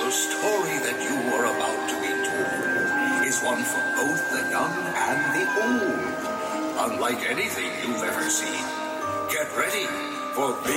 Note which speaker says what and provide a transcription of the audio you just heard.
Speaker 1: The story that you are about to be told is one for both the young and the old. Unlike anything you've ever seen. Get ready for big